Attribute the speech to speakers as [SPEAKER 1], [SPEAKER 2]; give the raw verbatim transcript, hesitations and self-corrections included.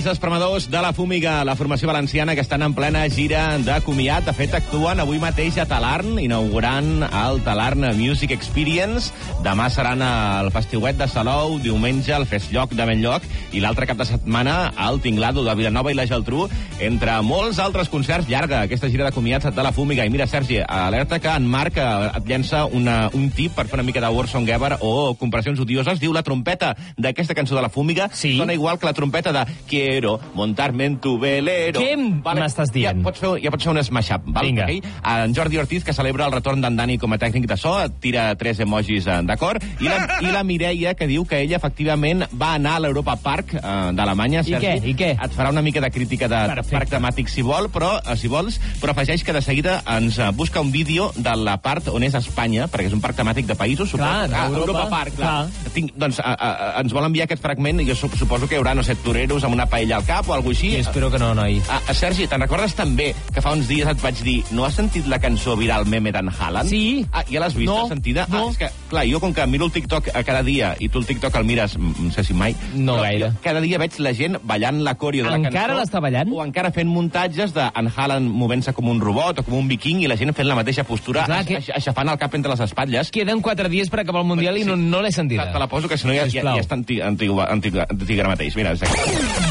[SPEAKER 1] els espremadors de la Fúmiga, la formació valenciana que estan en plena gira de comiat. De fet, actuen avui mateix a Talarn, inaugurant el Talarn Music Experience. Demà seran al Festiuet de Salou, diumenge al Festllloc de Benlloc i l'altre cap de setmana al Tinglado de Vilanova i la Geltrú, entre molts altres concerts. Llarga aquesta gira de comiats de la Fúmiga. I mira, Sergi, alerta que en Marc et llença una, un tip per fer una mica de Warson Geber o comparacions odioses. Diu la trompeta d'aquesta cançó de la Fúmiga sí. Sona igual que la trompeta de Quiero montarme en tu velero.
[SPEAKER 2] Què vale. M'estàs dient?
[SPEAKER 1] Ja pots fer, ja pots fer un smash-up. Val?
[SPEAKER 2] Vinga.
[SPEAKER 1] Okay? En Jordi Ortiz, que celebra el retorn d'en Dani com a tècnic de so, et tira tres emojis d'acord. I la, i la Mireia, que diu que ella efectivament va anar a l'Europa Park eh, d'Alemanya.
[SPEAKER 2] I què? I què?
[SPEAKER 1] Et farà una mica de crítica de Perfecte. Parc temàtic si vol, però eh, si vols, però afegeix que de seguida ens busca un vídeo de la part on és Espanya, perquè és un parc temàtic de països.
[SPEAKER 2] Clar,
[SPEAKER 1] ah,
[SPEAKER 2] Europa,
[SPEAKER 1] Europa Park, clar.
[SPEAKER 2] clar.
[SPEAKER 1] Tinc, doncs a, a, ens vol enviar aquest fragment i jo suposo que hi haurà, no sé, toreros amb una paella al cap o alguna així.
[SPEAKER 2] I espero que no, noi.
[SPEAKER 1] Ah, Sergi, te'n recordes també que fa uns dies et vaig dir no has sentit la cançó viral meme d'en Haaland?
[SPEAKER 2] Sí.
[SPEAKER 1] Ah, ja l'has vist,
[SPEAKER 2] no,
[SPEAKER 1] sentida?
[SPEAKER 2] No.
[SPEAKER 1] Ah, és que, clar, jo com que miro el TikTok cada dia i tu el TikTok el mires, no sé si mai...
[SPEAKER 2] No gaire.
[SPEAKER 1] Cada dia veig la gent ballant la coreo de la cançó.
[SPEAKER 2] Encara l'està ballant?
[SPEAKER 1] O encara fent muntatges d'en Haaland movent-se com un robot o com un viking i la gent fent la mateixa postura, Clar, que... aixafant el cap entre les espatlles.
[SPEAKER 2] Queden quatre dies per acabar el Mundial sí. i no, no l'he sentida.
[SPEAKER 1] Te, te la poso, que si no ja, ja, ja està antiga, antiga, antiga, antiga ara mateix. Mira, és aquí.